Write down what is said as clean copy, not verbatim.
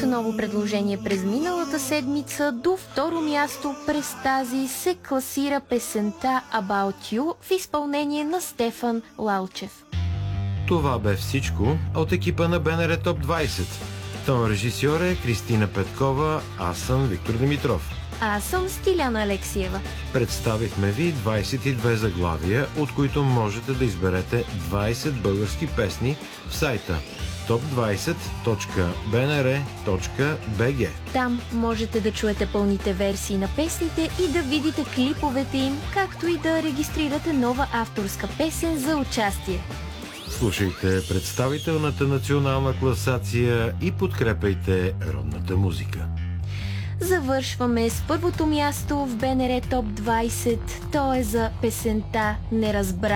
ново предложение през миналата седмица, до второ място през тази се класира песента About You в изпълнение на Стефан Лалчев. Това бе всичко от екипа на БНР Топ 20. Тон режисьор е Кристина Петкова, аз съм Виктор Димитров. Аз съм Стиляна Алексиева. Представихме ви 22 заглавия, от които можете да изберете 20 български песни в сайта top20.bnr.bg. Там можете да чуете пълните версии на песните и да видите клиповете им, както и да регистрирате нова авторска песен за участие. Слушайте представителната национална класация и подкрепяйте родната музика. Завършваме с първото място в БНР Топ 20. То е за песента "Не разбра"